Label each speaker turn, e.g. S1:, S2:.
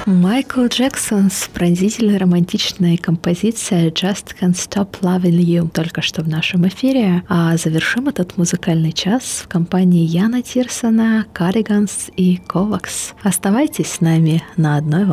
S1: Майкл Джексон с пронзительной романтичной композицией «Just Can't Stop Loving You» только что в нашем эфире. А завершим этот музыкальный час в компании Яна Тирсона, Cardigans и Kovacs. Оставайтесь с нами на одной волне.